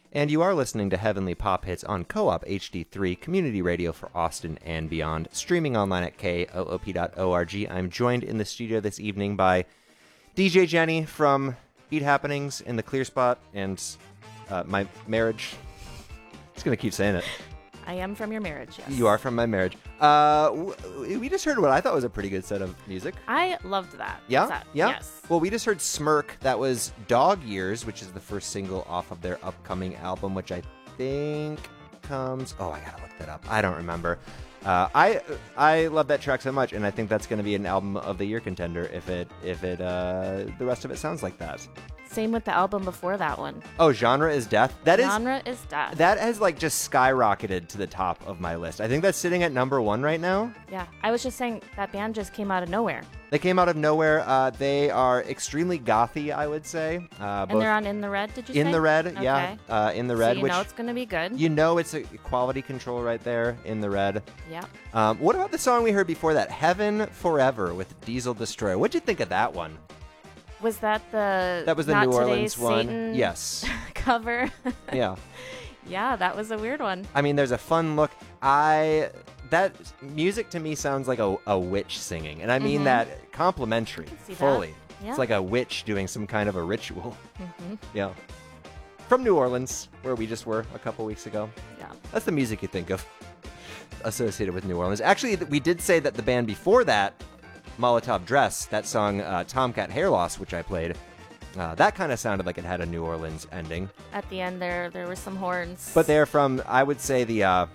And you are listening to Heavenly Pop Hits on Co-op HD3, community radio for Austin and beyond, streaming online at koop.org. I'm joined in the studio this evening by DJ Jenny from Beat Happenings in the Clear Spot and my marriage. Just going to keep saying it. I am from your marriage, yes. You are from my marriage. We just heard what I thought was a pretty good set of music. I loved that. Yeah? Set. Yeah? Yes. Well, we just heard Smirk. That was Dog Years, which is the first single off of their upcoming album, which I think comes... Oh, I gotta look that up. I don't remember. I love that track so much, and I think that's going to be an album of the year contender if the rest of it sounds like that. Same with the album before that one. Oh, Genre is Death. Genre is Death. That has like just skyrocketed to the top of my list. I think that's sitting at number 1 right now. Yeah, I was just saying that band just came out of nowhere. They came out of nowhere. They are extremely gothy, I would say. And they're on In the Red, did you say? In the Red, okay. yeah. In the Red, so you know it's going to be good. You know it's a quality control right there, In the Red. Yeah. What about the song we heard before that, Heaven Forever with Diesel Destroyer? What'd you think of that one? Was that the That was the Not New Orleans Today's one. Satan Yes. cover? Yeah. Yeah, that was a weird one. I mean, there's a fun look. That music to me sounds like a witch singing, and I mean that complimentary, fully. That. Yeah. It's like a witch doing some kind of a ritual. Mm-hmm. Yeah. From New Orleans, where we just were a couple weeks ago. Yeah. That's the music you think of associated with New Orleans. Actually, we did say that the band before that, Molotov Dress, that song Tomcat Hair Loss, which I played, that kind of sounded like it had a New Orleans ending. At the end there were some horns. But they're from, I would say, the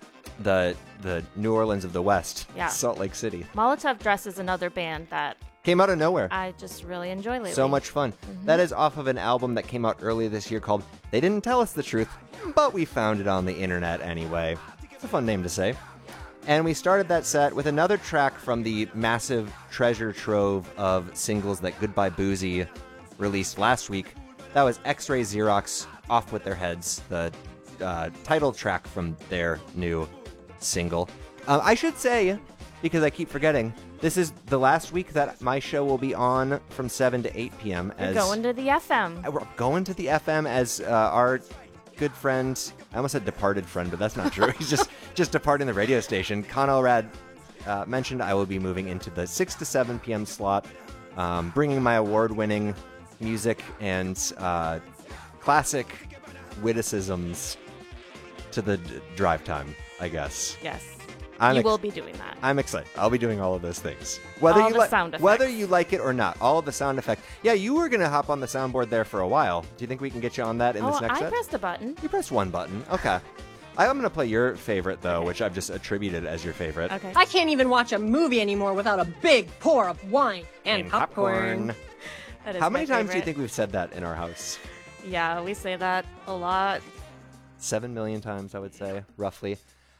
New Orleans of the West, yeah. Salt Lake City. Molotov Dress is another band that came out of nowhere. I just really enjoy lately. So much fun. Mm-hmm. That is off of an album that came out earlier this year called They Didn't Tell Us the Truth, but we found it on the internet anyway. It's a fun name to say. And we started that set with another track from the massive treasure trove of singles that Goodbye Boozy released last week. That was X-Ray Xerox, Off With Their Heads, the title track from their new single. I should say, because I keep forgetting, this is the last week that my show will be on from 7 to 8 p.m. We're going to the FM. We're going to the FM as our good friend, I almost said departed friend, but that's not true. He's just departing the radio station. Con Elrad mentioned I will be moving into the 6 to 7 p.m. slot, bringing my award-winning music and classic witticisms to the drive time, I guess. Yes. You will be doing that. I'm excited. I'll be doing all of those things. All the sound effects. Whether you like it or not, all of the sound effects. Yeah, you were going to hop on the soundboard there for a while. Do you think we can get you on that in this next set? I pressed the button. You pressed one button. Okay. I'm going to play your favorite, though, which I've just attributed as your favorite. Okay. I can't even watch a movie anymore without a big pour of wine and popcorn. That is How many my times do you favorite. think we've said that in our house? Yeah, we say that a lot. 7 million times, I would say, roughly.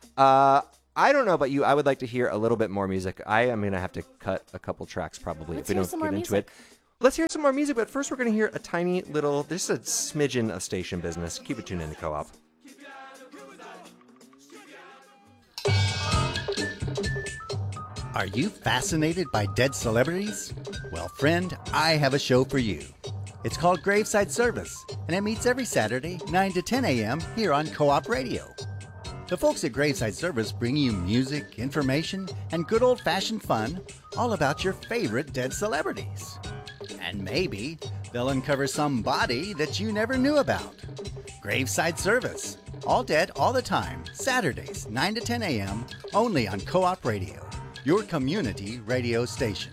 I don't know about you. I would like to hear a little bit more music. I am going to have to cut a couple tracks probably Let's if we hear don't some get more into music. it. Let's hear some more music, but first we're going to hear a tiny little, just a smidgen of station business. Keep it tuned in to Co-op. Are you fascinated by dead celebrities? Well, friend, I have a show for you. It's called Graveside Service, and it meets every Saturday, 9 to 10 a.m. here on Co-op Radio. The folks at Graveside Service bring you music, information, and good old-fashioned fun all about your favorite dead celebrities. And maybe they'll uncover some body that you never knew about. Graveside Service, all dead all the time, Saturdays, 9 to 10 a.m., only on Co-op Radio, your community radio station.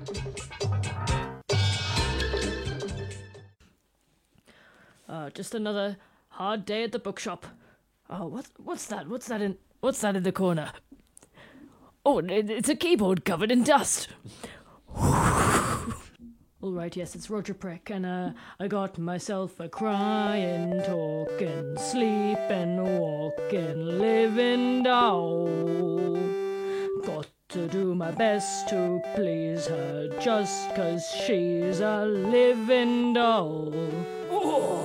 Just another hard day at the bookshop. Oh, what's that? What's that in the corner? Oh, it's a keyboard covered in dust. All right, yes, it's Roger Prick, and I got myself a crying, talking, sleeping, walking, living doll. Got to do my best to please her, just 'cause she's a living doll. Oh.